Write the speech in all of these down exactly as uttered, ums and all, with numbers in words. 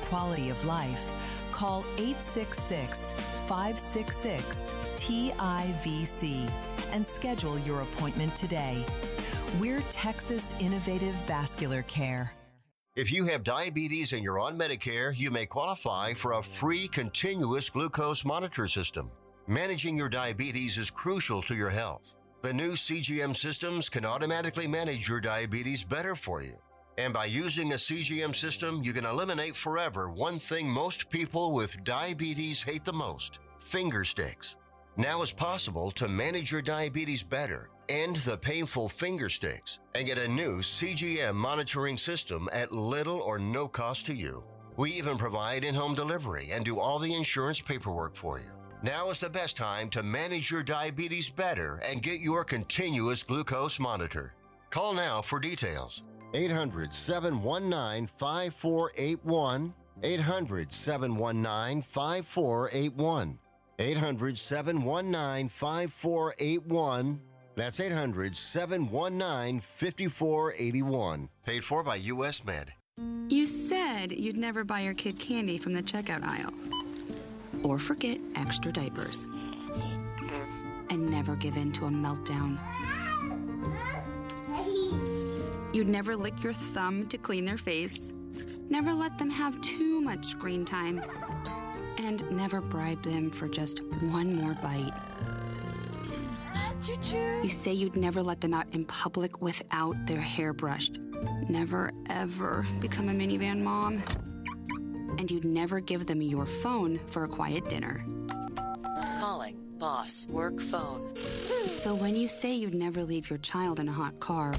quality of life, call eight six six, five six six, T I V C and schedule your appointment today. We're Texas Innovative Vascular Care. If you have diabetes and you're on Medicare, you may qualify for a free continuous glucose monitor system. Managing your diabetes is crucial to your health. The new C G M systems can automatically manage your diabetes better for you. And by using a C G M system, you can eliminate forever one thing most people with diabetes hate the most: finger sticks. Now it's possible to manage your diabetes better, end the painful finger sticks, and get a new C G M monitoring system at little or no cost to you. We even provide in-home delivery and do all the insurance paperwork for you. Now is the best time to manage your diabetes better and get your continuous glucose monitor. Call now for details. eight hundred, seven one nine, five four eight one. eight hundred, seven one nine, five four eight one. eight hundred, seven one nine, five four eight one. That's eight hundred, seven one nine, five four eight one. Paid for by U S Med. You said you'd never buy your kid candy from the checkout aisle. Or forget extra diapers. And never give in to a meltdown. You'd never lick your thumb to clean their face. Never let them have too much screen time. And never bribe them for just one more bite. You say you'd never let them out in public without their hair brushed. Never, ever become a minivan mom. And you'd never give them your phone for a quiet dinner. Calling Boss Work Phone. So when you say you'd never leave your child in a hot car,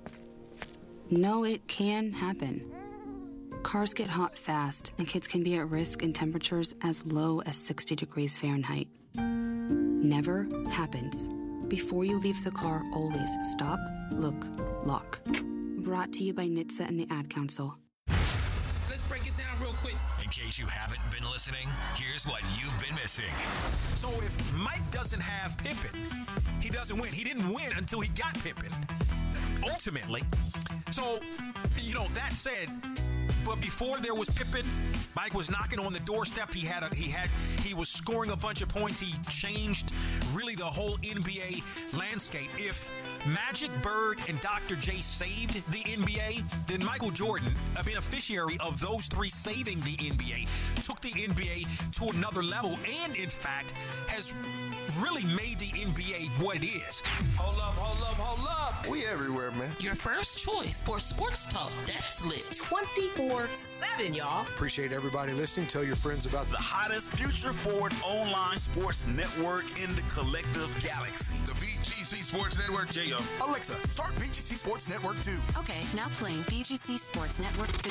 no, it can happen. Cars get hot fast, and kids can be at risk in temperatures as low as sixty degrees Fahrenheit. Never happens. Before you leave the car, always stop, look, lock. Brought to you by N H T S A and the Ad Council. Let's break it down real quick. In case you haven't been listening, here's what you've been missing. So if Mike doesn't have Pippen, he doesn't win. He didn't win until he got Pippen, ultimately. So, you know, that said, but before there was Pippen, Mike was knocking on the doorstep. He had a, he had he was scoring a bunch of points. He changed really the whole N B A landscape. If Magic, Bird, and Doctor J saved the N B A, then Michael Jordan, a beneficiary of those three saving the N B A, took the N B A to another level and, in fact, has really made the N B A what it is. Hold up, hold up, hold up. We everywhere, man. Your first choice for sports talk that's lit. twenty-four seven, y'all. Appreciate everybody listening. Tell your friends about the hottest future-forward online sports network in the collective galaxy. The B G C Sports Network. J O. Alexa, start B G C Sports Network two. Okay, now playing B G C Sports Network two.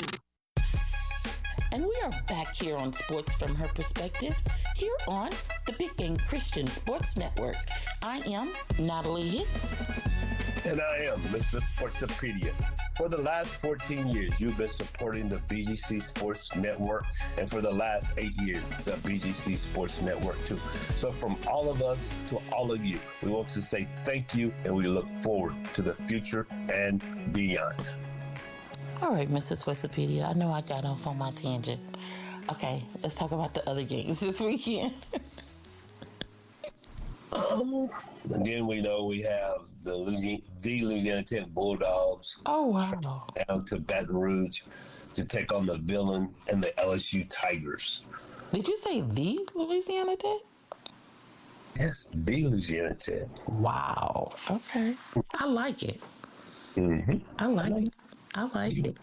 And we are back here on Sports from Her Perspective, here on the Big Game Christian Sports Network. I am Natalie Hicks. And I am Mister Sportsopedia. For the last fourteen years, you've been supporting the B G C Sports Network, and for the last eight years, the B G C Sports Network too. So from all of us to all of you, we want to say thank you, and we look forward to the future and beyond. All right, Missus Sportsopedia, I know I got off on my tangent. Okay, let's talk about the other games this weekend. And then we know we have the Louisiana, the Louisiana Tech Bulldogs. Oh, wow. Down to Baton Rouge to take on the Villain and the L S U Tigers. Did you say the Louisiana Tech? Yes, the Louisiana Tech. Wow. Okay. I like it. Mm-hmm. I like it. I like it.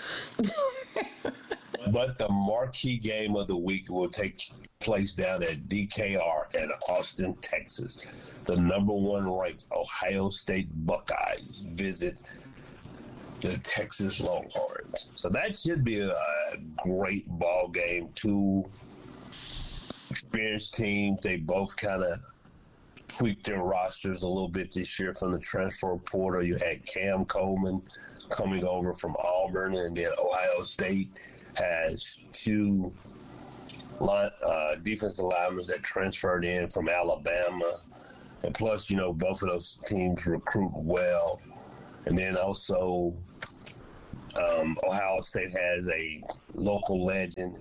But the marquee game of the week will take place down at D K R in Austin, Texas. The number one ranked Ohio State Buckeyes visit the Texas Longhorns. So that should be a great ball game. Two experienced teams. They both kind of tweaked their rosters a little bit this year from the transfer portal. You had Cam Coleman coming over from Auburn, and then Ohio State has two line, uh, defensive linemen that transferred in from Alabama. And plus, you know, both of those teams recruit well. And then also Um, Ohio State has a local legend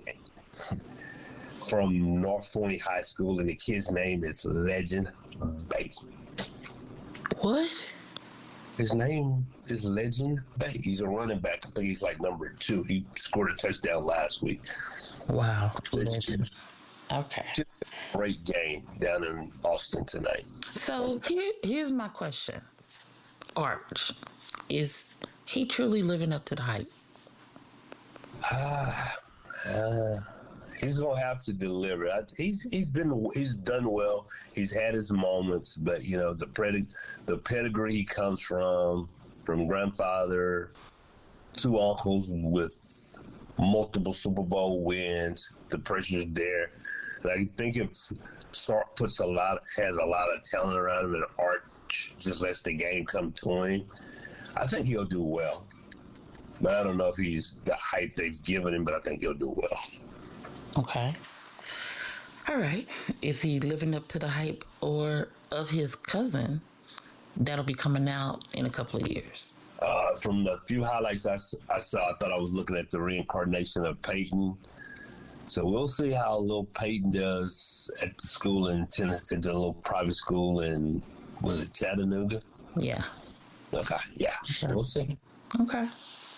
from North Forney High School, and the kid's name is Legend Bay. What? His name is Legend Bay. He's a running back. I think he's like number two. He scored a touchdown last week. Wow. Legend. Okay. Just a great game down in Austin tonight. So here, here's my question. Arch, is he truly living up to the hype? Ah, uh, he's gonna have to deliver. I, he's he's been he's done well. He's had his moments, but you know the pedig- the pedigree he comes from, from grandfather, two uncles with multiple Super Bowl wins. The pressure's there. And I think if Sark puts a lot, has a lot of talent around him, and Arch just lets the game come to him, I think he'll do well. But I don't know if he's the hype they've given him, but I think he'll do well. Okay. All right. Is he living up to the hype or of his cousin that'll be coming out in a couple of years? Uh, from the few highlights I, I saw, I thought I was looking at the reincarnation of Peyton. So we'll see how little Peyton does at the school in Tennessee, at the little private school in, was it Chattanooga? Yeah. Okay. Yeah. Sure. We'll see. Okay.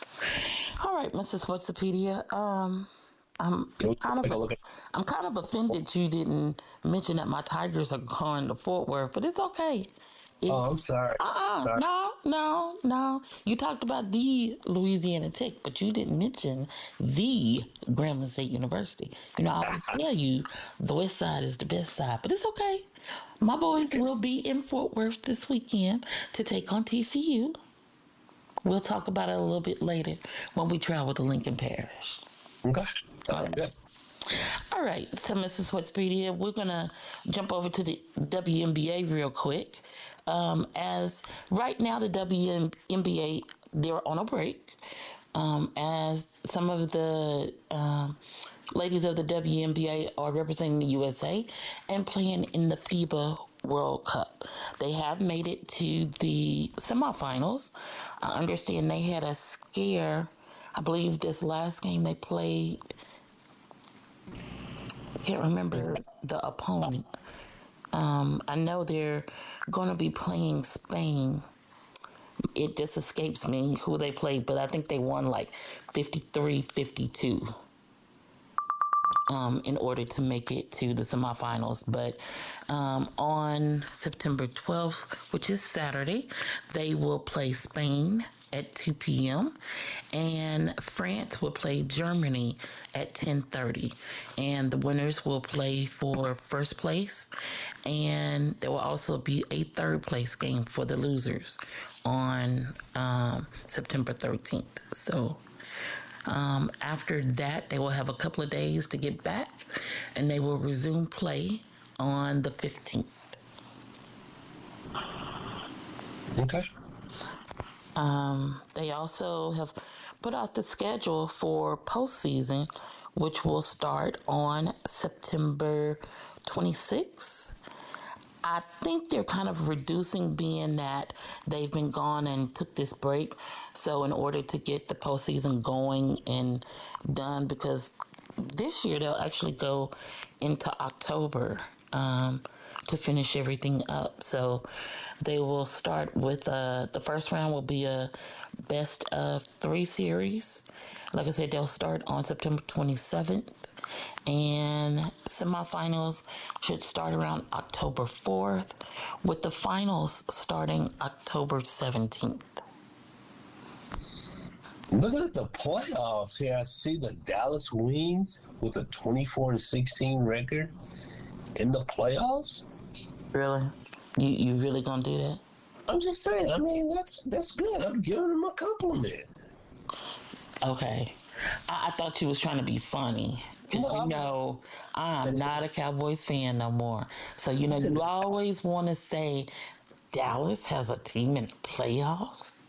All right, Mister Sportsopedia. Um, I'm kind of I'm kind of offended you didn't mention that my Tigers are going to Fort Worth, but it's okay. It's, oh, I'm sorry. Uh-uh, sorry. No, no, no. You talked about the Louisiana Tech, but you didn't mention the Grambling State University. You know, I will tell you the West Side is the best side, but it's okay. My boys will be in Fort Worth this weekend to take on T C U. We'll talk about it a little bit later when we travel to Lincoln Parish. Okay. All right. All right. So, Mister Sportsopedia, we're going to jump over to the W N B A real quick. Um, as right now, the W N B A, they're on a break. Um, as some of the um, ladies of the W N B A are representing the U S A and playing in the FIBA World Cup. They have made it to the semifinals. I understand they had a scare. I believe this last game they played, I can't remember the opponent. Um, I know they're going to be playing Spain. It just escapes me who they played, but I think they won like fifty-three fifty-two. Um, in order to make it to the semifinals. But um, on September twelfth, which is Saturday, they will play Spain at two p.m. and France will play Germany at ten thirty. And the winners will play for first place. And there will also be a third place game for the losers on um, September thirteenth. So Um, after that, they will have a couple of days to get back, and they will resume play on the fifteenth. Okay. Um, they also have put out the schedule for postseason, which will start on September twenty-sixth. I think they're kind of reducing, being that they've been gone and took this break. So in order to get the postseason going and done, because this year they'll actually go into October um, to finish everything up. So they will start with, uh, the first round will be a best of three series. Like I said, they'll start on September twenty-seventh. And semifinals should start around October fourth, with the finals starting October seventeenth. Looking at the playoffs here, I see the Dallas Wings with a twenty-four and sixteen record in the playoffs. Really? You you really gonna do that? I'm just saying. I mean, that's that's good. I'm giving them a compliment. Okay. I, I thought you was trying to be funny. Because, no, you know, I'm not a Cowboys fan no more. So, you know, you always want to say Dallas has a team in the playoffs.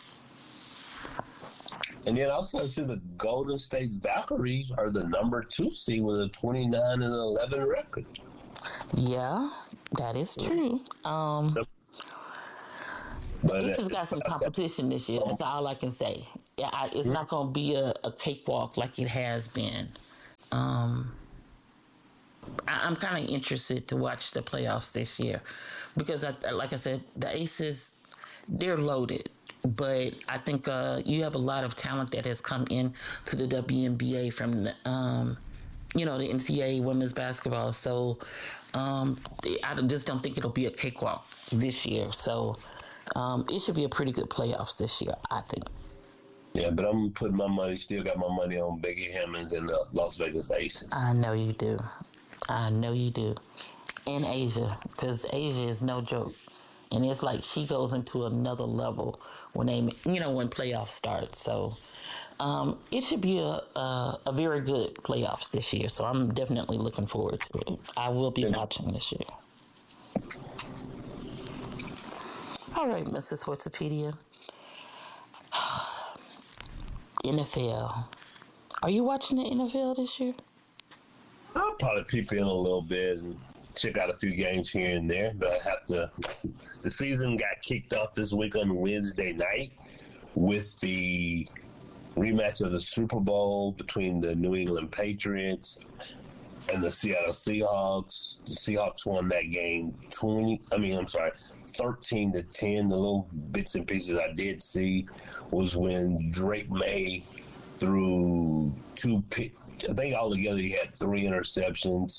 And then also I see the Golden State Valkyries are the number two seed with a twenty-nine and eleven record. Yeah, that is true. Um, The Ace has got some competition this year. That's all I can say. Yeah, I, it's not going to be a, a cakewalk like it has been. Um, I, I'm kind of interested to watch the playoffs this year because, I, like I said, the Aces, they're loaded. But I think uh, you have a lot of talent that has come in to the W N B A from, the, um, you know, the N C double A women's basketball. So um, I just don't think it'll be a cakewalk this year. So um, it should be a pretty good playoffs this year, I think. Yeah, but I'm putting my money, still got my money on Becky Hammond and the Las Vegas Aces. I know you do. I know you do. And Asia, because Asia is no joke. And it's like she goes into another level when they, you know, when playoffs start. So um, it should be a, a a very good playoffs this year. So I'm definitely looking forward to it. I will be watching this year. All right, Missus Sportsopedia. N F L. Are you watching the N F L this year? I'll probably peep in a little bit and check out a few games here and there, but I have to. The season got kicked off this week on Wednesday night with the rematch of the Super Bowl between the New England Patriots and the Seattle Seahawks. The Seahawks won that game twenty. I mean, I'm sorry, thirteen to ten. The little bits and pieces I did see was when Drake May threw two pick. I think altogether he had three interceptions.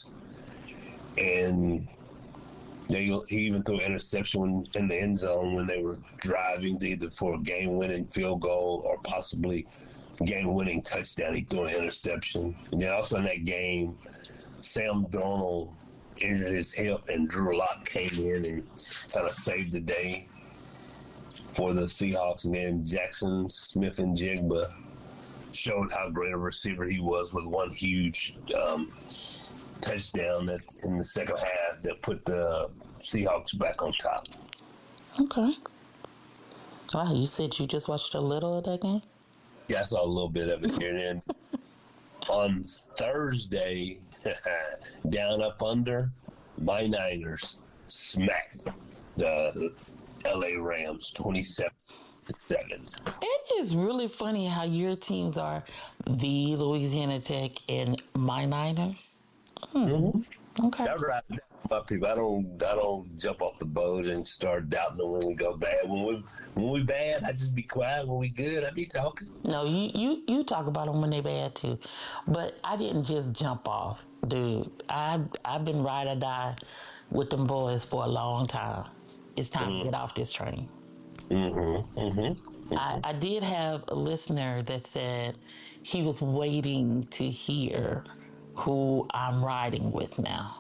And they, he even threw an interception in the end zone when they were driving either for a game-winning field goal or possibly game-winning touchdown. He threw an interception. And then also in that game, Sam Darnold injured his hip, and Drew Lock came in and kind of saved the day for the Seahawks. And then Jackson Smith and Jigba showed how great a receiver he was with one huge um, touchdown that in the second half that put the Seahawks back on top. Okay. Wow, you said you just watched a little of that game? Yeah, I saw a little bit of it here. And then on Thursday, down up under, my Niners smacked the L A Rams twenty-seven to seven. It is really funny how your teams are the Louisiana Tech and my Niners. Hmm. Mm-hmm. Okay. I ride my people. I don't. I don't jump off the boat and start doubting them when we go bad. When we when we bad, I just be quiet. When we good, I be talking. No, you you you talk about them when they bad too, but I didn't just jump off, dude. I I've been ride or die with them boys for a long time. It's time mm-hmm. to get off this train. Mm-hmm. Mm-hmm. mm-hmm. I, I did have a listener that said he was waiting to hear who I'm riding with now.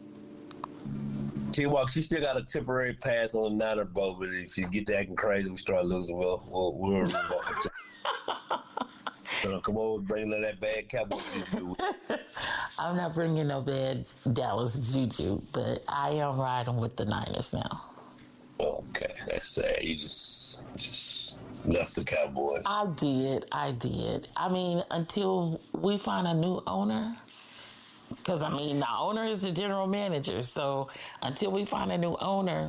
T-Walk, she still got a temporary pass on the Niner boat, but if she get to acting crazy, we start losing, we'll, we'll, we'll revoke it. So come on, bring that bad cowboy juju. I'm not bringing no bad Dallas juju, but I am riding with the Niners now. Okay, that's sad. You just, just left the Cowboys. I did, I did. I mean, until we find a new owner, because, I mean, the owner is the general manager. So until we find a new owner,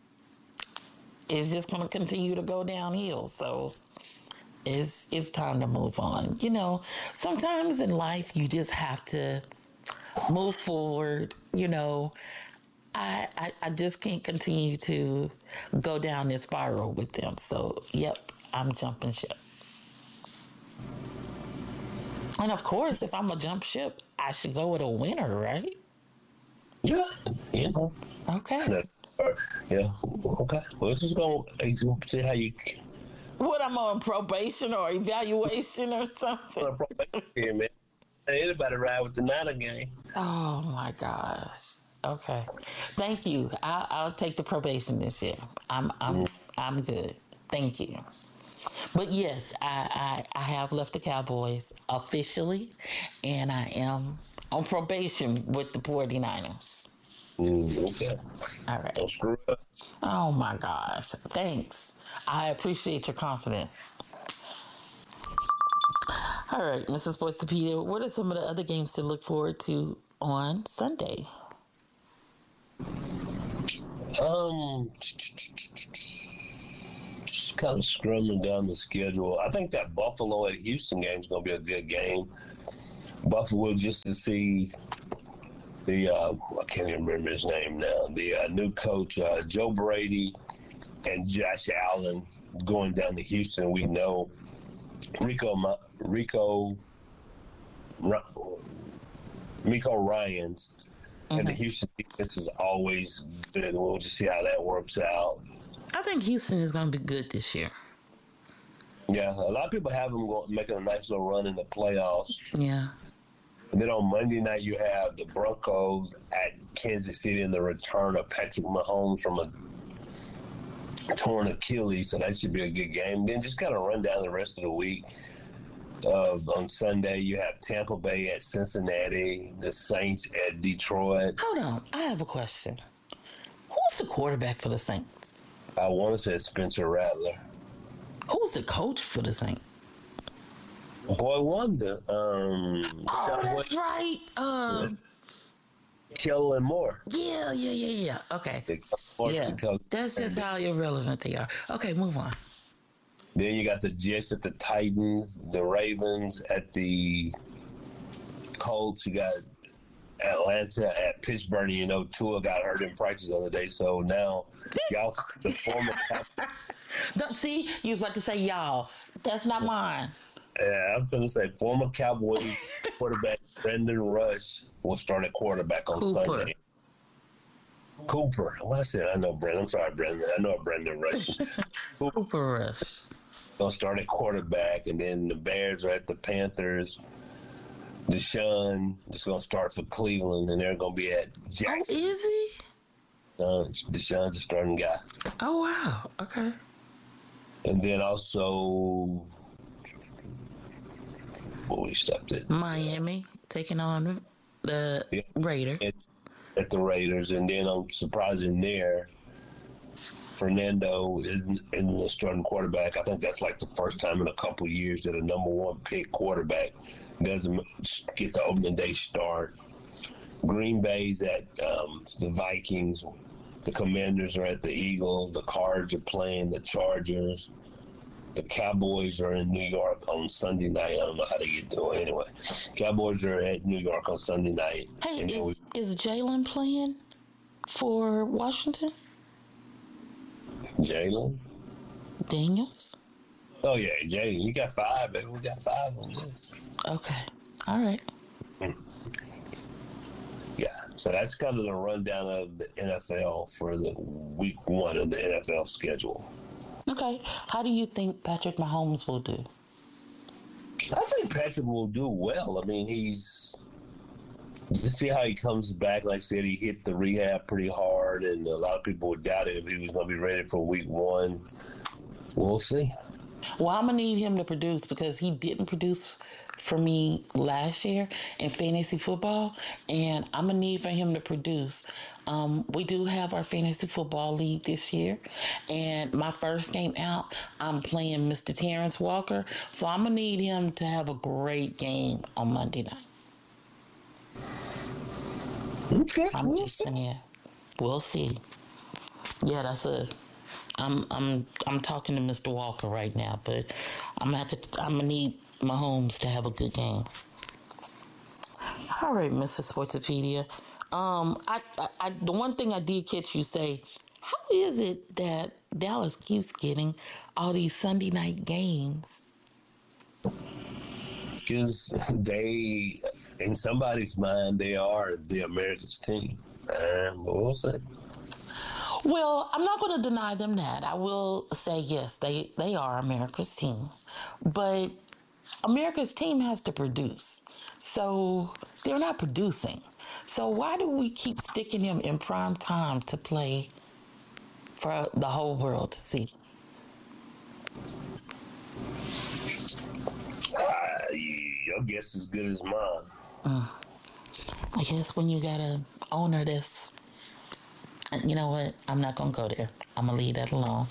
it's just going to continue to go downhill. So it's, it's time to move on. You know, sometimes in life, you just have to move forward. You know, I, I, I just can't continue to go down this spiral with them. So, yep, I'm jumping ship. And of course, if I'm a jump ship, I should go with a winner, right? Yeah. Yeah. Okay. Yeah. Okay. Well, just go see how you. What, I'm on probation or evaluation or something? Here, man. Anybody ride with the Niner game? Oh my gosh. Okay. Thank you. I'll, I'll take the probation this year. I'm I'm mm. I'm good. Thank you. But yes, I, I, I have left the Cowboys officially, and I am on probation with the forty-niners. Mm, okay. All right. Don't screw up. Oh, my gosh. Thanks. I appreciate your confidence. All right, Missus Sportsopedia, what are some of the other games to look forward to on Sunday? Um... just kind of scrubbing down the schedule. I think that Buffalo at Houston game is going to be a good game. Buffalo, just to see the, uh, I can't even remember his name now, the uh, new coach, uh, Joe Brady and Josh Allen going down to Houston. We know Rico, Rico, Rico Ryans mm-hmm. and the Houston defense is always good. We'll just see how that works out. I think Houston is going to be good this year. Yeah, a lot of people have them going, making a nice little run in the playoffs. Yeah. And then on Monday night, you have the Broncos at Kansas City and the return of Patrick Mahomes from a torn Achilles, so that should be a good game. Then just kind of run down the rest of the week. Uh, on Sunday, you have Tampa Bay at Cincinnati, the Saints at Detroit. Hold on, I have a question. Who's the quarterback for the Saints? I want to say Spencer Rattler. Who's the coach for the Saints? Boy Wonder. Um, oh, that's right. Um, Kellen Moore. Yeah, yeah, yeah, yeah. Okay. Yeah, that's just how irrelevant they are. Okay, move on. Then you got the Jets at the Titans, the Ravens at the Colts. You got Atlanta at Pittsburgh. You know, Tua got hurt in practice the other day, so now y'all, the former. Don't see, you was about to say y'all. That's not mine. Yeah, I'm going to say former Cowboys quarterback Brendan Rush will start at quarterback on Cooper. Sunday. Cooper. What I said, I know Brendan. I'm sorry, Brendan. I know Brendan Rush. Cooper. Cooper Rush. Going to start at quarterback, and then the Bears are at the Panthers. Deshaun is going to start for Cleveland, and they're going to be at Jackson. Oh, is he? Uh, Deshaun's a starting guy. Oh, wow. Okay. And then also... Well, we stepped it. Miami taking on the yeah. Raiders. At, at the Raiders. And then I'm surprising there, Fernando is in the starting quarterback. I think that's like the first time in a couple of years that a number one pick quarterback doesn't get the opening day start. Green Bay's at um, the Vikings. The Commanders are at the Eagles. The Cards are playing the Chargers. The Cowboys are in New York on Sunday night. I don't know how they get to it anyway. Cowboys are at New York on Sunday night. Hey, and is, we, is Jalen playing for Washington? Jalen? Daniels? Oh, yeah, Jalen. You got five, baby. We got five on this. Okay. All right. Yeah. So that's kind of the rundown of the N F L for the week one of the N F L schedule. Okay. How do you think Patrick Mahomes will do? I think Patrick will do well. I mean, he's... To see how he comes back, like I said, he hit the rehab pretty hard, and a lot of people would doubt it if he was going to be ready for week one. We'll see. Well, I'm going to need him to produce because he didn't produce for me last year in fantasy football, and I'm going to need for him to produce. Um, we do have our fantasy football league this year, and my first game out, I'm playing Mister Terrence Walker, so I'm going to need him to have a great game on Monday night. Okay, I'm we'll just see. saying, we'll see. Yeah, that's a. I'm I'm I'm talking to Mister Walker right now, but I'm gonna have to. I'm gonna need Mahomes to have a good game. All right, Mister Sportsopedia. Um, I, I, I the one thing I did catch you say, how is it that Dallas keeps getting all these Sunday night games? Because they, in somebody's mind, they are the America's team. And we'll see. Well, I'm not going to deny them that. I will say, yes, they, they are America's team. But America's team has to produce. So they're not producing. So why do we keep sticking them in prime time to play for the whole world to see? Uh, your guess is as good as mine. Uh, I guess when you got an owner that's, you know what? I'm not going to go there. I'm going to leave that alone.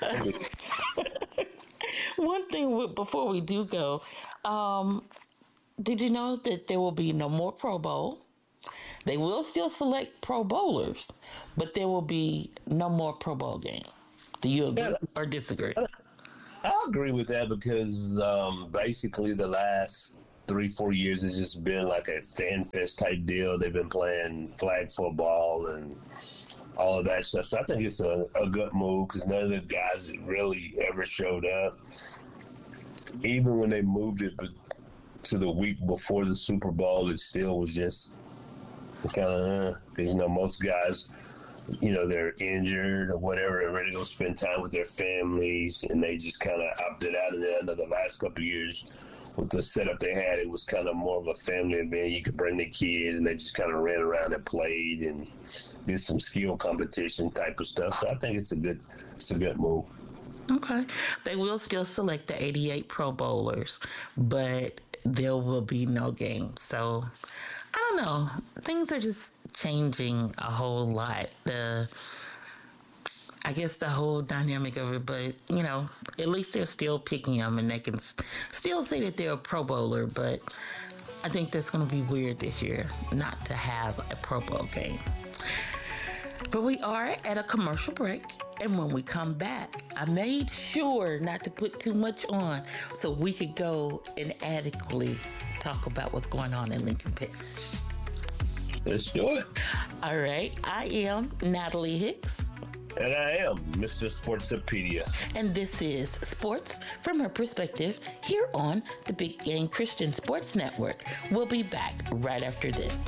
One thing before we do go, um, did you know that there will be no more Pro Bowl? They will still select Pro Bowlers, but there will be no more Pro Bowl game. Do you agree yeah, or disagree? I agree with that because um, basically the last three, four years has just been like a fan fest type deal. They've been playing flag football and all of that stuff. So I think it's a, a good move because none of the guys really ever showed up. Even when they moved it to the week before the Super Bowl, it still was just kind of, uh, because, you know, most guys, you know, they're injured or whatever, they're ready to go spend time with their families, and they just kind of opted out. And then I know the last couple of years with the setup they had, it was kind of more of a family event. You could bring the kids, and they just kind of ran around and played and did some skill competition type of stuff. So I think it's a good, it's a good move. Okay. They will still select the eighty-eight Pro Bowlers, but there will be no game. So I don't know. Things are just changing a whole lot. The, I guess the whole dynamic of it, but, you know, at least they're still picking them and they can st- still say that they're a Pro Bowler, but I think that's going to be weird this year not to have a Pro Bowl game. But we are at a commercial break, and when we come back, I made sure not to put too much on so we could go and adequately talk about what's going on in Lincoln Parish. Let's do it. All right. I am Natalie Hicks. And I am Mister Sportsopedia. And this is Sports from Her Perspective here on the Big Game Christian Sports Network. We'll be back right after this.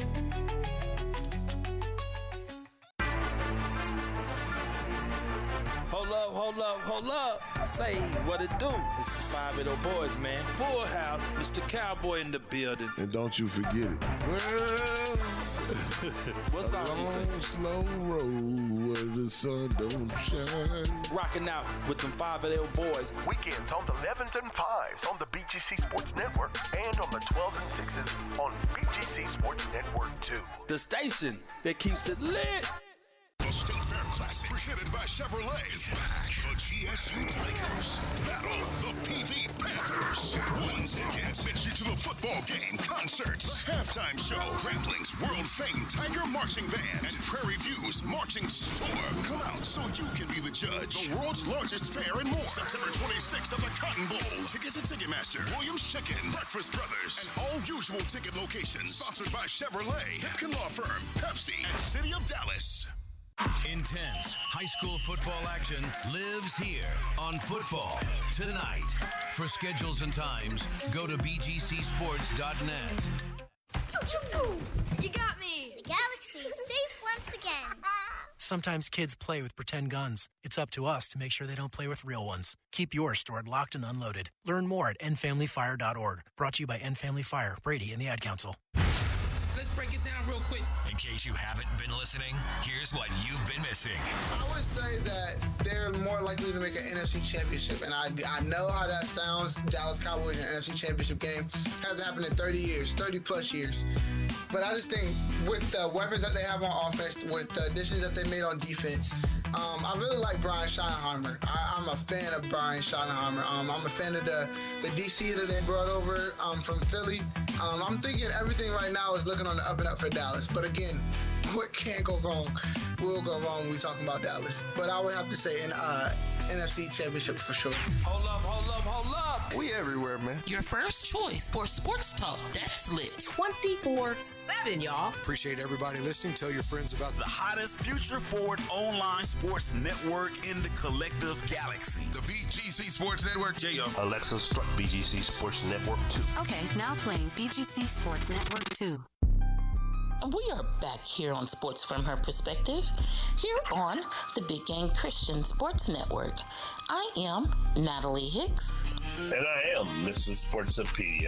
Hold up, hold up, hold up. Say what it do. It's the five little boys, man. Full house, Mister Cowboy in the building. And don't you forget it. Well, what's up? A long, slow road where the sun don't shine. Rocking out with them five little boys. Weekends on the elevens and fives on the B G C Sports Network and on the twelves and sixes on B G C Sports Network two. The station that keeps it lit. The State Fair Classic, presented by Chevrolet, is back. The G S U Tigers battle the P V Panthers. One ticket gets you to the football game, concerts, the halftime show, Rambling's world-famed Tiger Marching Band, and Prairie View's Marching Storm. Come out so you can be the judge. The world's largest fair and more. September twenty-sixth at the Cotton Bowl. Tickets at Ticketmaster, Williams Chicken, Breakfast Brothers, and all usual ticket locations. Sponsored by Chevrolet, Hipkin Law Firm, Pepsi, and City of Dallas. Intense high school football action lives here on Football Tonight. For schedules and times, go to b g c sports dot net. You got me! The galaxy is safe once again. Sometimes kids play with pretend guns. It's up to us to make sure they don't play with real ones. Keep yours stored locked and unloaded. Learn more at end family fire dot org. Brought to you by End Family Fire, Brady, and the Ad Council. Let's break it down real quick. In case you haven't been listening, here's what you've been missing. I would say that they're more likely to make an N F C Championship, and I, I know how that sounds. Dallas Cowboys in an N F C Championship game hasn't happened in thirty years, thirty plus years. But I just think with the weapons that they have on offense, with the additions that they made on defense, um, I really like Brian Schottenheimer. I, I'm a fan of Brian Schottenheimer. Um, I'm a fan of the, the D C that they brought over um, from Philly. Um, I'm thinking everything right now is looking on the up and up for Dallas. But again, what can't go wrong will go wrong when we talking about Dallas. But I would have to say an uh, N F C Championship for sure. Hold up, hold up, hold up. We everywhere, man. Your first choice for sports talk that's lit twenty-four seven, y'all. Appreciate everybody listening. Tell your friends about the hottest future-forward online sports network in the collective galaxy. The B G C Sports Network. Yeah. Alexa, start B G C Sports Network two. Okay, now playing B G C Sports Network two. We are back here on Sports from Her Perspective, here on the Big Game Christian Sports Network. I am Natalie Hicks. And I am Mister Sportsopedia.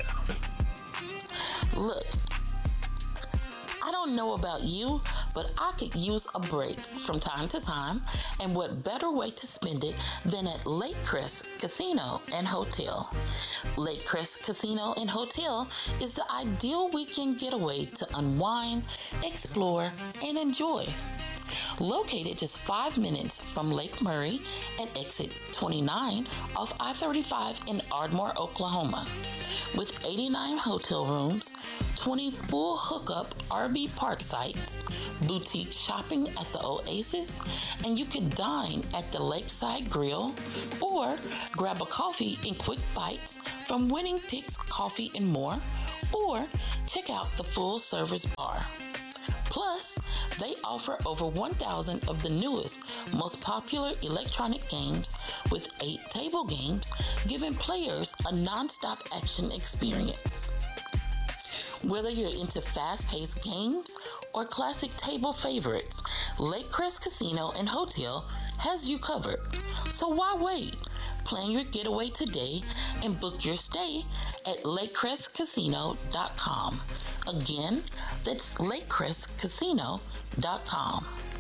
Look, I don't know about you, but I could use a break from time to time, and what better way to spend it than at Lake Crest Casino and Hotel. Lake Crest Casino and Hotel is the ideal weekend getaway to unwind, explore, and enjoy. Located just five minutes from Lake Murray and exit twenty-nine off I thirty-five in Ardmore, Oklahoma. With eighty-nine hotel rooms, twenty full hookup R V park sites, boutique shopping at the Oasis, and you could dine at the Lakeside Grill or grab a coffee in quick bites from Winning Picks Coffee and More, or check out the full service bar. Plus, they offer over one thousand of the newest, most popular electronic games with eight table games, giving players a non-stop action experience. Whether you're into fast-paced games or classic table favorites, Lakecrest Casino and Hotel has you covered. So why wait? Plan your getaway today and book your stay at lakecrest casino dot com. Again, that's lakecrest casino dot com.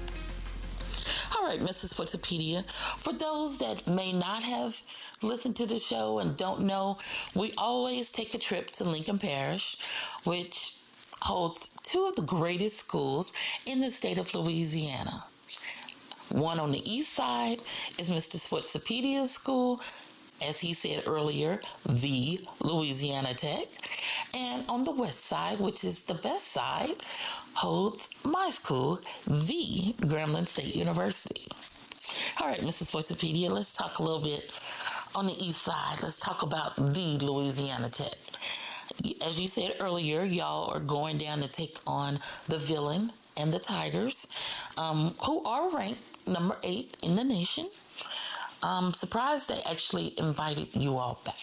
All right, Missus Sportsopedia, for those that may not have listened to the show and don't know, we always take a trip to Lincoln Parish, which holds two of the greatest schools in the state of Louisiana. One on the east side is Mister Sportsopedia's school, as he said earlier, the Louisiana Tech. And on the west side, which is the best side, holds my school, the Grambling State University. All right, Missus Sportsopedia, let's talk a little bit on the east side. Let's talk about the Louisiana Tech. As you said earlier, y'all are going down to take on the Villain and the Tigers, um, who are ranked number eight in the nation. I'm surprised they actually invited you all back.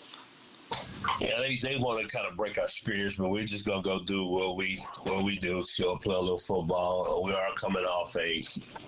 Yeah, they, they want to kind of break our spirits, but we're just gonna go do what we what we do. So play a little football. We are coming off a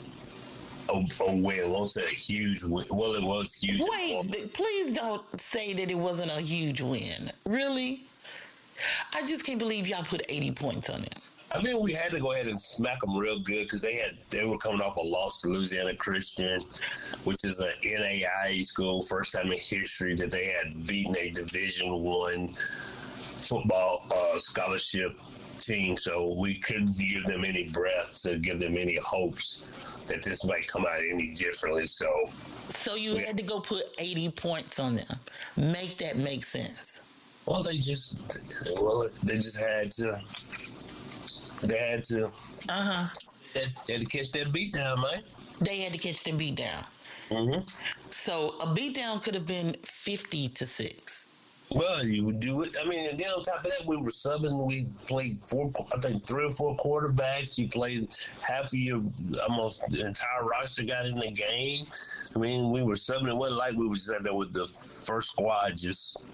a, a win. I won't say a huge win. Well, it was huge. Wait, please don't say that it wasn't a huge win. Really? I just can't believe y'all put eighty points on them. I mean, we had to go ahead and smack them real good because they had they were coming off a loss to Louisiana Christian, which is an N A I A school, first time in history that they had beaten a Division One football uh, scholarship team. So we couldn't give them any breath to give them any hopes that this might come out any differently. So, so you yeah. had to go put eighty points on them. Make that make sense. Well, they just well they just had to. They had to. Uh huh. They, they had to catch that beat down, man. They had to catch the beat down. Mm-hmm. So a beat down could have been fifty to six. Well, you would do it. I mean, and then on top of that, we were subbing. We played four, I think, three or four quarterbacks. You played half of your, almost the entire roster got in the game. I mean, we were subbing. It wasn't like we were just out there with the first squad just.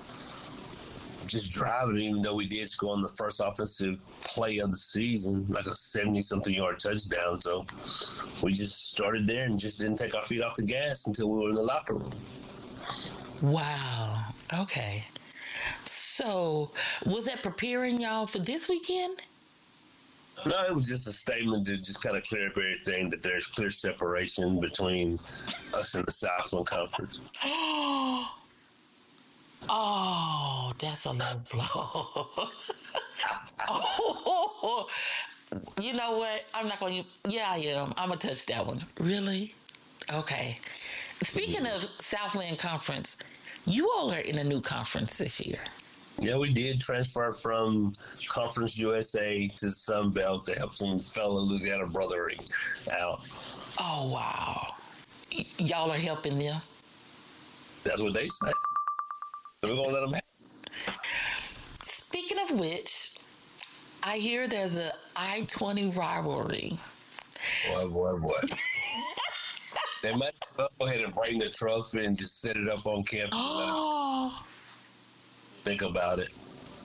just driving, even though we did score on the first offensive play of the season, like a seventy-something yard touchdown. So we just started there and just didn't take our feet off the gas until we were in the locker room. Wow. Okay. So was that preparing y'all for this weekend? No, it was just a statement to just kind of clear up everything, that there's clear separation between us and the Southland Conference. Oh, that's a low blow. Oh, you know what? I'm not going to... Yeah, I am. I'm going to touch that one. Really? Okay. Speaking of Southland Conference, you all are in a new conference this year. Yeah, we did transfer from Conference U S A to Sun Belt to help some fellow Louisiana brothering out. Oh, wow. Y- y'all are helping them? That's what they say. We're going to let them have. Speaking of which, I hear there's a I twenty rivalry. Boy, boy, boy. They might go ahead and bring the trophy and just set it up on campus. Oh. Think about it.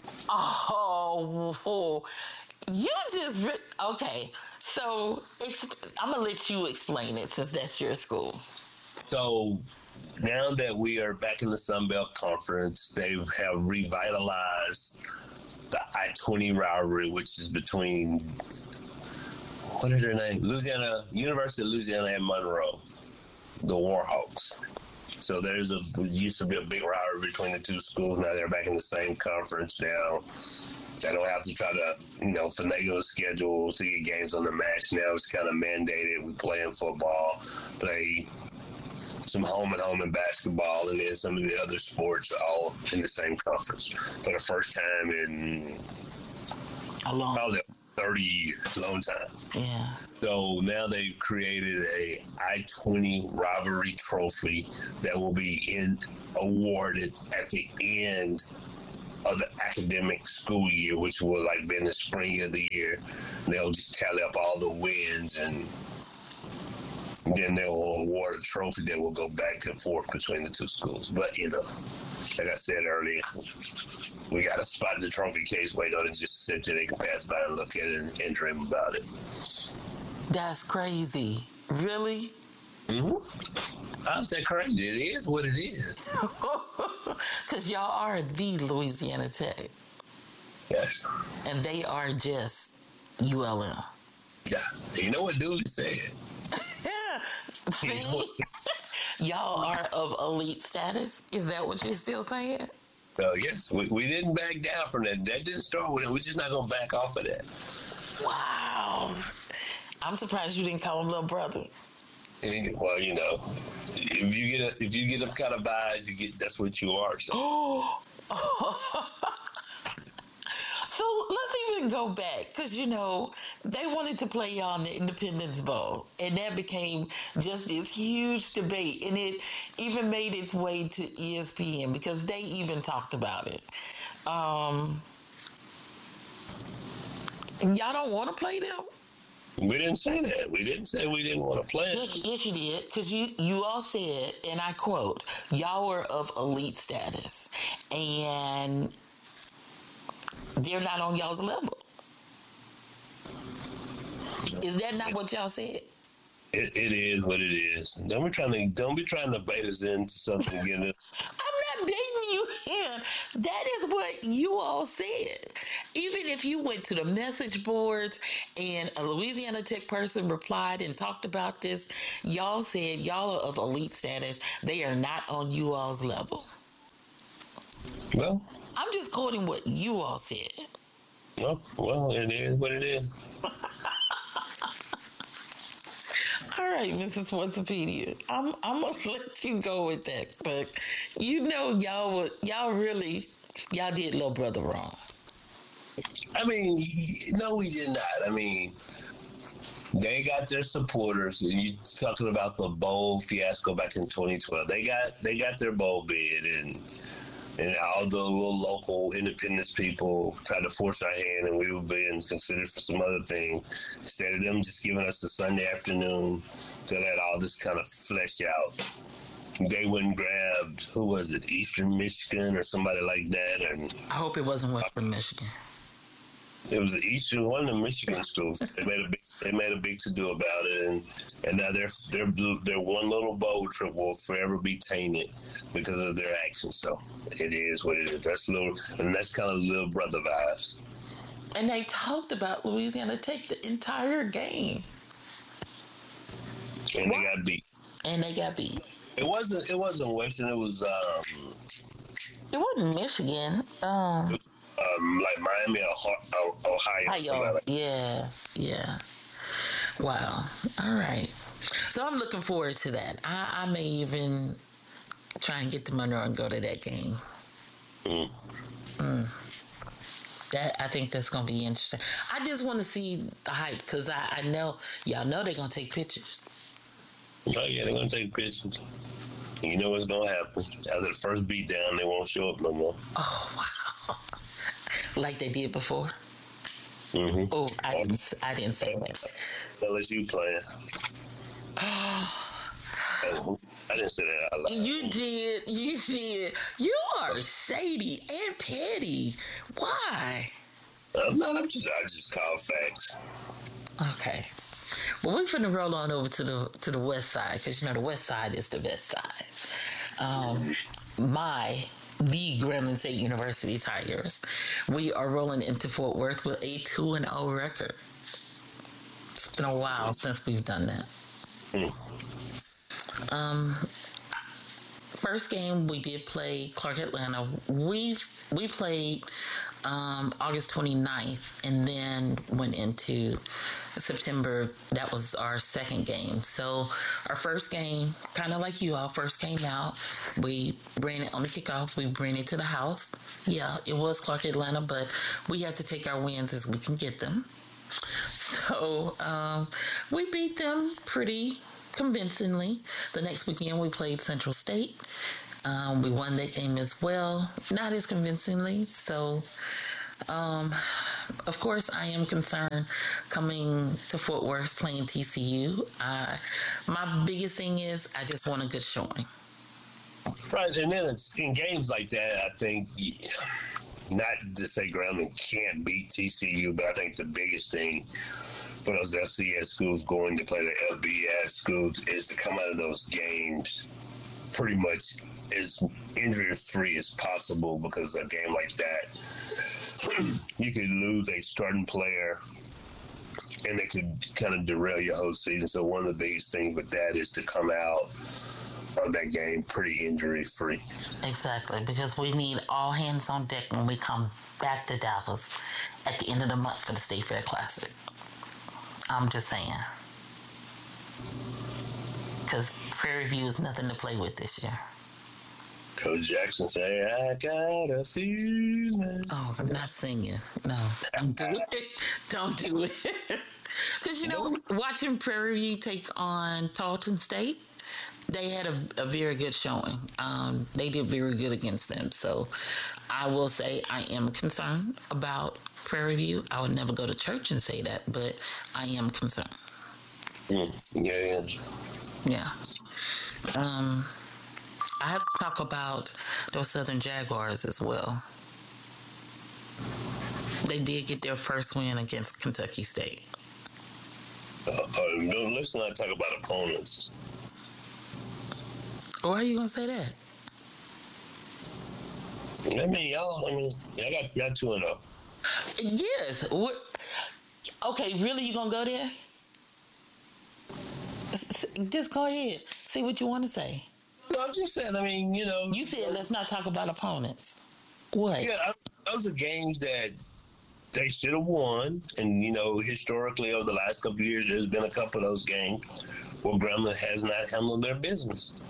Oh, you just... Re- okay, so exp- I'm going to let you explain it since that's your school. So... now that we are back in the Sun Belt Conference, they have revitalized the I twenty rivalry, which is between, what is their name? Louisiana, University of Louisiana and Monroe, the Warhawks. So there's a used to be a big rivalry between the two schools. Now they're back in the same conference now. They don't have to try to, you know, finagle the schedules to get games on the match. Now it's kind of mandated. We play in football, play some home and home in basketball, and then some of the other sports all in the same conference for the first time in a long, probably thirty years, long time. Yeah. So now they've created a I twenty rivalry trophy that will be in awarded at the end of the academic school year, which will like be in the spring of the year. They'll just tally up all the wins, and then they'll award a trophy that will go back and forth between the two schools. But, you know, like I said earlier, we got to spot the trophy case, wait on it, just sit there. They can pass by and look at it and, and dream about it. That's crazy. Really? Mm-hmm. How's that crazy? It is what it is. Because y'all are the Louisiana Tech. Yes. And they are just U L M. Yeah. You know what Dooley said? See? Y'all are of elite status? Is that what you're still saying? Oh, uh, yes. We, we didn't back down from that. That didn't start with it. We're just not going to back off of that. Wow. I'm surprised you didn't call him little brother. Well, you know, if you get a, if you get them kind of vibes, you get that's what you are. So. Oh. So let's even go back, because, you know, they wanted to play y'all in the Independence Bowl, and that became just this huge debate, and it even made its way to E S P N, because they even talked about it. Um, y'all don't want to play them? We didn't say that. We didn't say we didn't want to play them. Yes, yes, you did, because you, you all said, and I quote, y'all were of elite status, and they're not on y'all's level. Is that not what y'all said? It, it is what it is. Don't be trying to don't be trying to bait us into something. Getting us. I'm not baiting you in. That is what you all said. Even if you went to the message boards and a Louisiana Tech person replied and talked about this, y'all said y'all are of elite status. They are not on you all's level. Well, I'm just quoting what you all said. Oh, well, it is what it is. All right, Missus Wikipedia. I'm I'm gonna let you go with that, but you know y'all were y'all really y'all did little brother wrong. I mean, no, we did not. I mean, they got their supporters, and you talking about the bowl fiasco back in twenty twelve. They got they got their bowl bid, and. And all the little local independence people tried to force our hand, and we were being considered for some other thing. Instead of them just giving us the Sunday afternoon to let all this kind of flesh out, they went and grabbed, who was it, Eastern Michigan or somebody like that. And I hope it wasn't Western Michigan. It was an Eastern, one of the Michigan schools. They made a big, they made a big to do about it, and and now their their their one little bowl trip will forever be tainted because of their actions. So it is what it is. That's little, and that's kind of little brother vibes. And they talked about Louisiana Tech the entire game, and what? They got beat. And they got beat. It wasn't. It wasn't Western. It was. Um, it wasn't Michigan. Um, it was, Um, like Miami or Ohio. Ohio. Like yeah, yeah. Wow. All right. So I'm looking forward to that. I, I may even try and get to Monroe and go to that game. Mm. Mm. That I think that's gonna be interesting. I just want to see the hype, because I, I know y'all know they're gonna take pictures. Oh yeah, they're gonna take pictures. You know what's gonna happen after the first beat down? They won't show up no more. Oh wow. Like they did before. Mm-hmm. Oh, I didn't. I didn't say that. L S U playing. I didn't say that out loud. You did. You did. You are shady and petty. Why? I'm not. I'm just. I just call facts. Okay. Well, we're finna roll on over to the to the west side, because you know the west side is the best side. Um, my. The Grambling State University Tigers. We are rolling into Fort Worth with a two and oh record. It's been a while since we've done that. Mm. Um, first game we did play Clark Atlanta. We we played um, August twenty-ninth and then went into September. That was our second game. So our first game, kind of like you all, first came out. We ran it on the kickoff. We ran it to the house. Yeah, it was Clark Atlanta, but we had to take our wins as we can get them. So um, we beat them pretty convincingly. The next weekend we played Central State. Um, we won that game as well, not as convincingly. So, um, of course, I am concerned coming to Fort Worth playing T C U. Uh, my biggest thing is I just want a good showing. Right, and then it's, in games like that, I think, not to say Grambling can't beat T C U, but I think the biggest thing for those F C S schools going to play the L B S schools is to come out of those games pretty much as injury-free as possible, because a game like that, you could lose a starting player and it could kind of derail your whole season. So one of the biggest things with that is to come out of that game pretty injury-free. Exactly, because we need all hands on deck when we come back to Dallas at the end of the month for the State Fair Classic. I'm just saying. Because Prairie View is nothing to play with this year. Coach Jackson say, I got a feeling. Oh, I'm not singing. No, don't do it. Don't do it. Because, you know, watching Prairie View take on Tarleton State, they had a, a very good showing. Um, they did very good against them. So I will say I am concerned about Prairie View. I would never go to church and say that, but I am concerned. Mm, yeah, yeah. Yeah. Um, I have to talk about those Southern Jaguars as well. They did get their first win against Kentucky State. Uh, uh, no, let's not talk about opponents. Why are you gonna say that? I mean, y'all. I mean, y'all got y'all two and zero. Yes. What? Okay, really? You gonna go there? Just go ahead. See what you want to say. No, I'm just saying. I mean, you know. You said let's not talk about opponents. What? Yeah, those are games that they should have won, and you know, historically over the last couple of years, there's been a couple of those games where Grambling has not handled their business.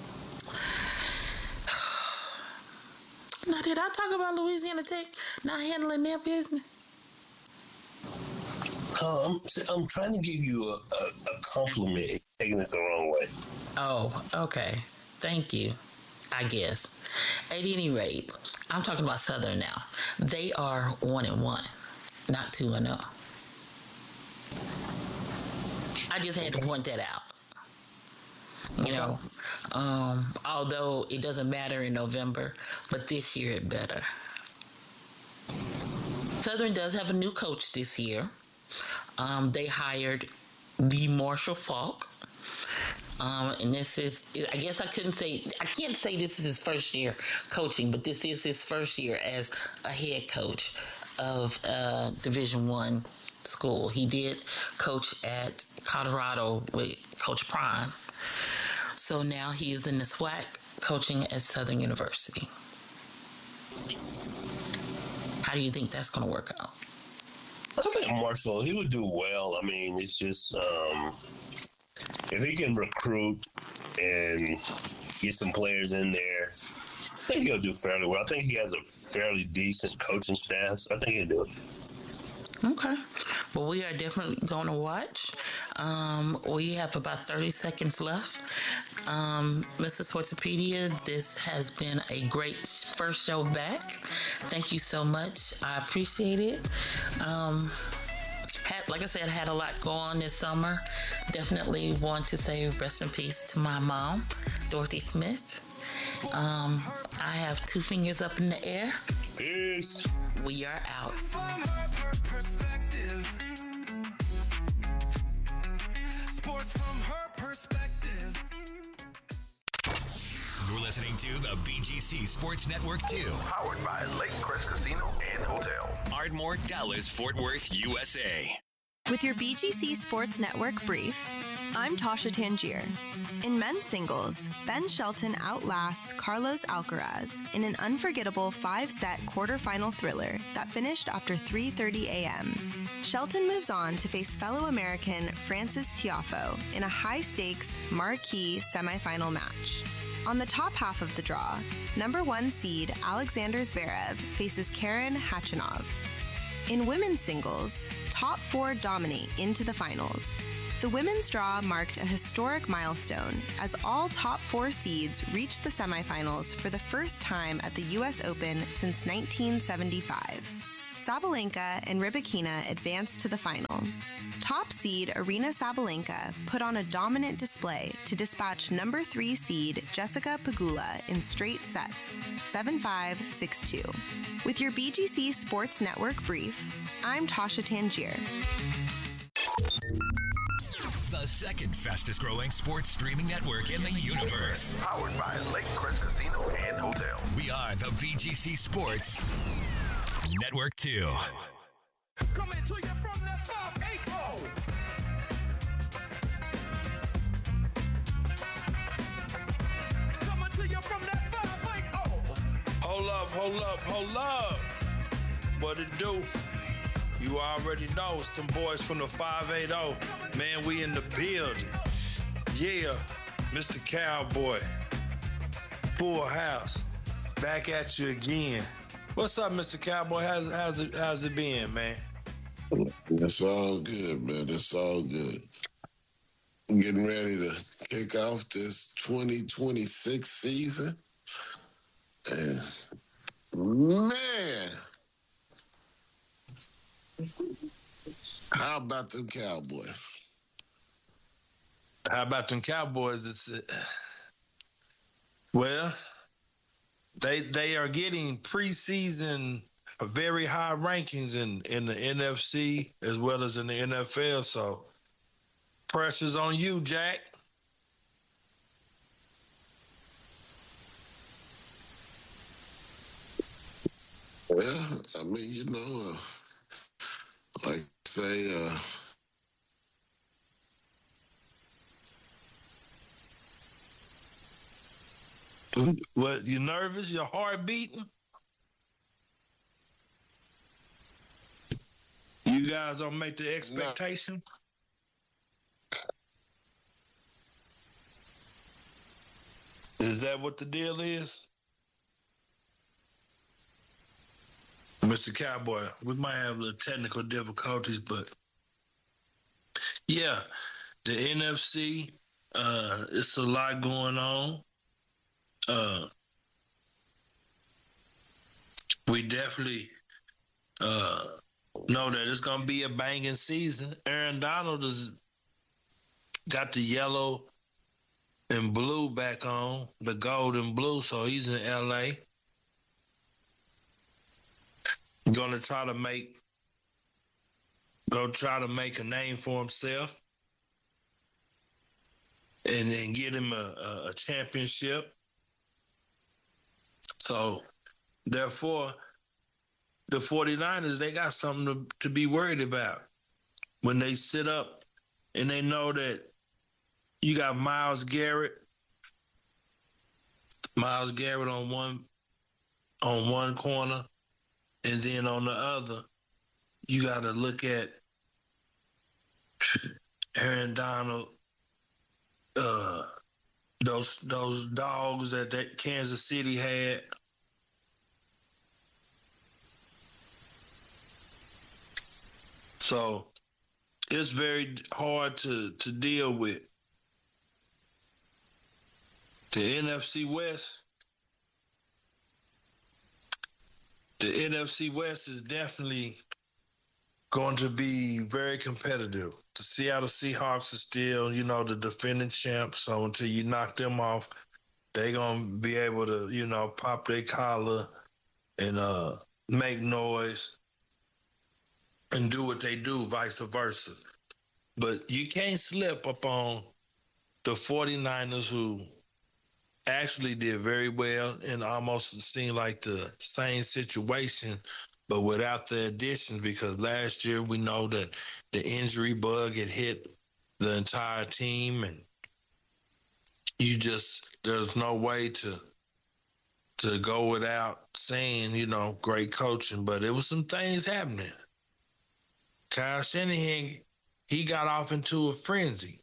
Now, did I talk about Louisiana Tech not handling their business? Uh, I'm, I'm trying to give you a, a, a compliment, taking it the wrong way. Oh, okay. Thank you, I guess. At any rate, I'm talking about Southern now. They are one and one, not two and zero. I just had to point that out. You know, um, although it doesn't matter in November, but this year it better. Southern does have a new coach this year. Um, they hired the Marshall Falk. Um, and this is, I guess I couldn't say, I can't say this is his first year coaching, but this is his first year as a head coach of uh, Division One school. He did coach at Colorado with Coach Prime. So now he is in the SWAC coaching at Southern University. How do you think that's going to work out? I think Marshall, he would do well. I mean, it's just, um, if he can recruit and get some players in there, I think he'll do fairly well. I think he has a fairly decent coaching staff, so I think he'll do it. Okay. Well, we are definitely going to watch. Um, we have about thirty seconds left. Um, Missus Sportsopedia, this has been a great first show back. Thank you so much. I appreciate it. Um, had, like I said, I had a lot going on this summer. Definitely want to say rest in peace to my mom, Dorothy Smith. Um, I have two fingers up in the air. Peace. We are out. Sports from her perspective. You're listening to the B G C Sports Network two. Powered by Lake Crest Casino and Hotel. Ardmore, Dallas, Fort Worth, U S A. With your B G C Sports Network brief, I'm Tasha Tangier. In men's singles, Ben Shelton outlasts Carlos Alcaraz in an unforgettable five-set quarterfinal thriller that finished after three thirty a.m. Shelton moves on to face fellow American Frances Tiafoe in a high-stakes, marquee semifinal match. On the top half of the draw, number one seed Alexander Zverev faces Karen Khachanov. In women's singles, top four dominate into the finals. The women's draw marked a historic milestone as all top four seeds reached the semifinals for the first time at the U S Open since nineteen seventy-five. Sabalenka and Rybakina advanced to the final. Top seed Aryna Sabalenka put on a dominant display to dispatch number three seed Jessica Pegula in straight sets, seven five, six two. With your B G C Sports Network brief, I'm Tasha Tangier. The second fastest growing sports streaming network in the universe. Powered by Lake Crest Casino and Hotel. We are the B G C Sports Network two. Coming to you from that five eight oh. Coming to you from that five eight oh. Hold up, hold up, hold up. What it do? You already know it's them boys from the five eighty. Man, we in the building. Yeah, Mister Cowboy. Full house. Back at you again. What's up, Mister Cowboy? How's, how's, it, how's it been, man? It's all good, man. It's all good. I'm getting ready to kick off this twenty twenty-six season. And, man, how about them Cowboys? How about them Cowboys? It's, uh, well, they they are getting preseason very high rankings in, in the N F C as well as in the N F L. So pressure's on you, Jack. Well, I mean, you know, uh, like say, uh, what, you nervous? Your heart beating? You guys don't make the expectation? No. Is that what the deal is? Mister Cowboy, we might have a little technical difficulties, but yeah, the N F C, uh, it's a lot going on. Uh, we definitely uh, know that it's going to be a banging season. Aaron Donald has got the yellow and blue back on, the gold and blue, so he's in L A. Going to try to make, go try to make a name for himself, and then get him a, a championship. So, therefore, the 49ers, they got something to, to be worried about. When they sit up and they know that you got Myles Garrett, Myles Garrett on one on one corner, and then on the other, you got to look at Aaron Donald, uh, those those dogs that, that Kansas City had. So it's very hard to, to deal with. The N F C West, the N F C West is definitely going to be very competitive. The Seattle Seahawks are still, you know, the defending champs. So until you knock them off, they're going to be able to, you know, pop their collar and uh, make noise and do what they do, vice versa. But you can't slip up on the 49ers, who actually did very well and almost seemed like the same situation, but without the additions, because last year we know that the injury bug had hit the entire team, and you just there's no way to to go without saying, you know, great coaching. But it was some things happening. Kyle Shanahan, he got off into a frenzy.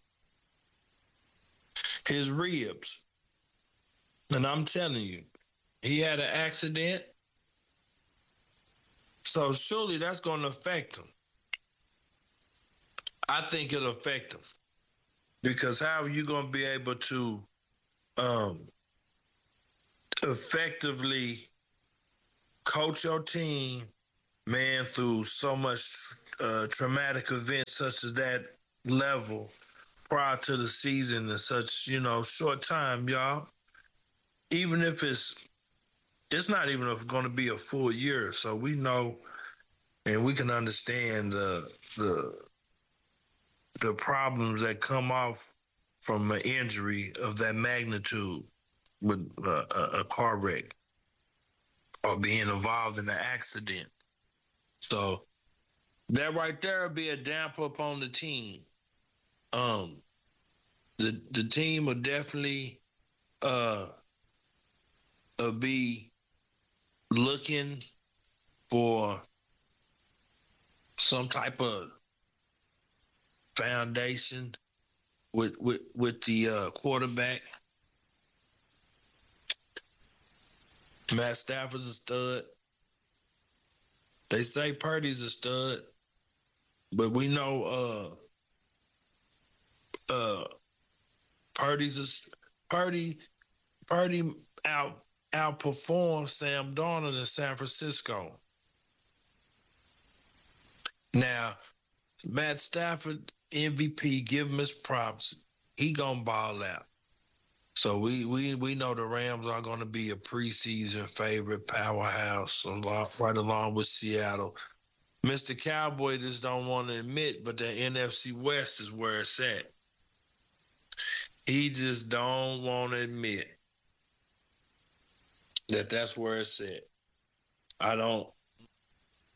His ribs, and I'm telling you, he had an accident. So surely that's going to affect him. I think it'll affect him. Because how are you going to be able to um, effectively coach your team, man, through so much uh, traumatic events such as that level prior to the season in such, you know, short time, y'all? Even if it's, it's not even going to be a full year. So we know and we can understand the the the problems that come off from an injury of that magnitude with uh, a, a car wreck or being involved in an accident. So that right there will be a damp up on the team. Um, the the team will definitely uh, uh be looking for some type of foundation with with with the uh, quarterback. Matt Stafford's a stud. They say Purdy's a stud, but we know uh uh Purdy's a Purdy Purdy out outperformed Sam Darnold in San Francisco. Now, Matt Stafford, M V P, give him his props. He gonna ball out. So we we we know the Rams are gonna be a preseason favorite powerhouse, right along with Seattle. Mister Cowboy just don't want to admit, but the N F C West is where it's at. He just don't want to admit that that's where it's at. I don't.